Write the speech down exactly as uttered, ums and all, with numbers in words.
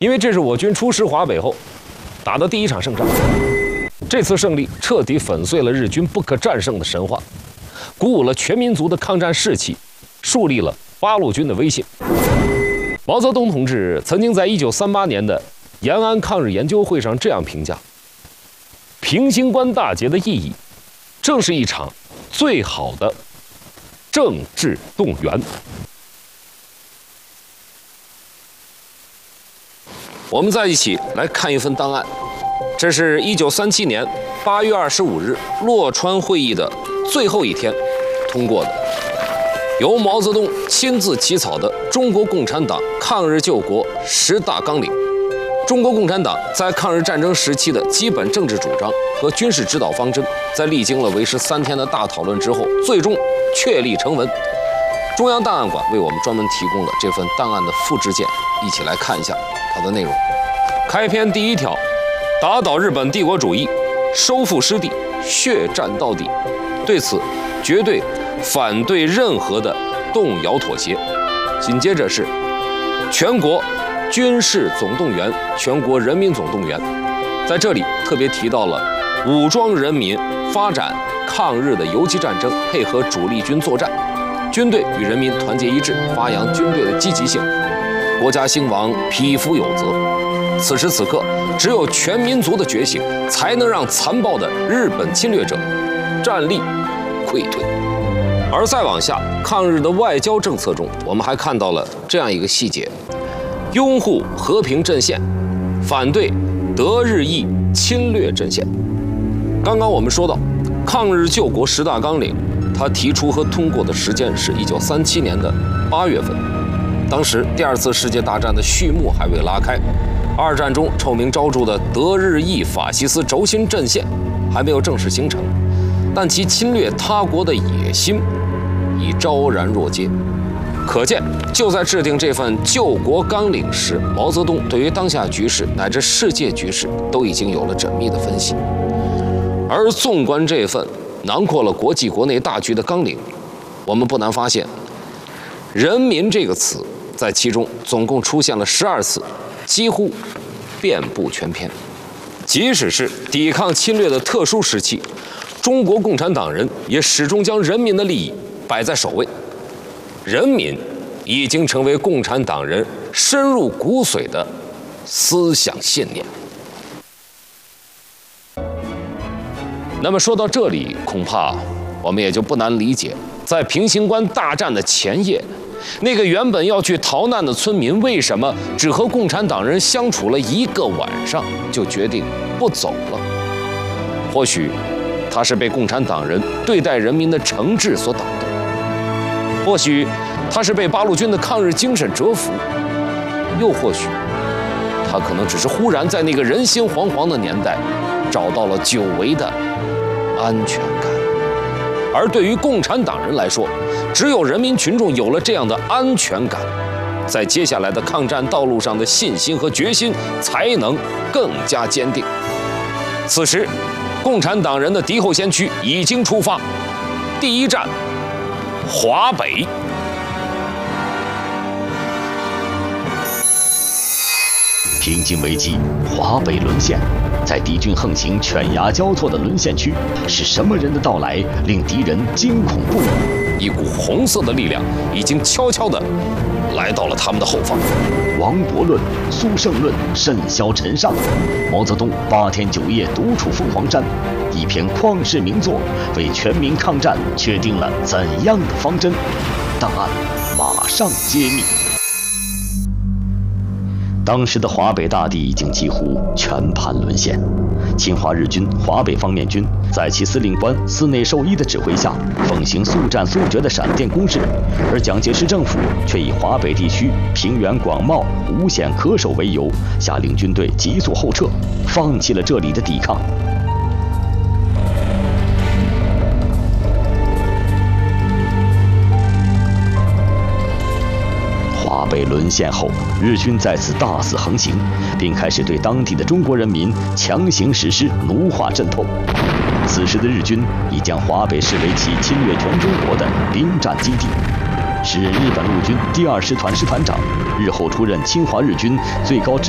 因为这是我军出师华北后打的第一场胜仗。这次胜利彻底粉碎了日军不可战胜的神话，鼓舞了全民族的抗战士气，树立了八路军的威信。毛泽东同志曾经在一九三八年的延安抗日研究会上这样评价：平型关大捷的意义，正是一场最好的政治动员。我们再一起来看一份档案，这是一九三七年八月二十五日洛川会议的最后一天通过的，由毛泽东亲自起草的《中国共产党抗日救国十大纲领》。中国共产党在抗日战争时期的基本政治主张和军事指导方针，在历经了为时三天的大讨论之后，最终确立成文。中央档案馆为我们专门提供了这份档案的复制件，一起来看一下它的内容。开篇第一条：打倒日本帝国主义，收复失地，血战到底。对此，绝对反对任何的动摇妥协。紧接着是全国军事总动员，全国人民总动员。在这里特别提到了武装人民发展抗日的游击战争，配合主力军作战，军队与人民团结一致，发扬军队的积极性。国家兴亡，匹夫有责。此时此刻，只有全民族的觉醒，才能让残暴的日本侵略者战力溃退。而再往下，抗日的外交政策中，我们还看到了这样一个细节：拥护和平阵线，反对德日意侵略阵线。刚刚我们说到抗日救国十大纲领，他提出和通过的时间是一九三七年的八月份。当时第二次世界大战的序幕还未拉开，二战中臭名昭著的德日意法西斯轴心阵线还没有正式形成，但其侵略他国的野心已昭然若揭。可见，就在制定这份救国纲领时，毛泽东对于当下局势乃至世界局势都已经有了缜密的分析。而纵观这份囊括了国际国内大局的纲领，我们不难发现，人民这个词在其中总共出现了十二次，几乎遍布全篇。即使是抵抗侵略的特殊时期，中国共产党人也始终将人民的利益摆在首位。人民已经成为共产党人深入骨髓的思想信念。那么说到这里，恐怕我们也就不难理解，在平型关大战的前夜，那个原本要去逃难的村民，为什么只和共产党人相处了一个晚上就决定不走了？或许他是被共产党人对待人民的诚挚所打动，或许他是被八路军的抗日精神折服，又或许他可能只是忽然在那个人心惶惶的年代找到了久违的安全感。而对于共产党人来说，只有人民群众有了这样的安全感，在接下来的抗战道路上的信心和决心才能更加坚定。此时，共产党人的敌后先驱已经出发，第一站，华北。 平津危机，华北沦陷。在敌军横行、犬牙交错的沦陷区，是什么人的到来令敌人惊恐不已？ 一股红色的力量已经悄悄地来到了他们的后方。 王伯论、苏胜论甚嚣尘上，毛泽东八天九夜独处凤凰山，一篇旷世名作，为全民抗战确定了怎样的方针？档案马上揭秘。当时的华北大地已经几乎全盘沦陷，侵华日军华北方面军在其司令官寺内寿一的指挥下，奉行速战速决的闪电攻势，而蒋介石政府却以华北地区平原广袤、无险可守为由，下令军队急速后撤，放弃了这里的抵抗。华北沦陷后，日军再次大肆横行，并开始对当地的中国人民强行实施奴化渗透。此时的日军已将华北视为其侵略全中国的兵站基地。时任日本陆军第二师团师团长，日后出任侵华日军最高指